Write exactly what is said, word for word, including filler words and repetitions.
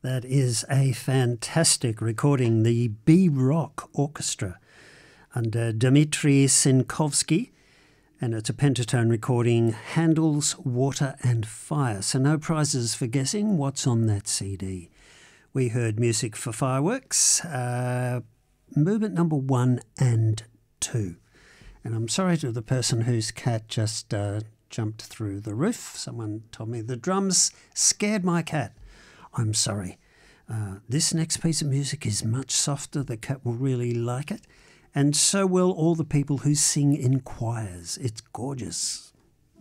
That is a fantastic recording, the B-Rock Orchestra under Dmitri Sinkovsky, and it's a pentatone recording, Handel's Water and Fire. So no prizes for guessing what's on that C D. We heard Music for Fireworks, uh, movement number one and two. And I'm sorry to the person whose cat just uh, jumped through the roof. Someone told me the drums scared my cat. I'm sorry. Uh, this next piece of music is much softer. The cat will really like it. And so will all the people who sing in choirs. It's gorgeous.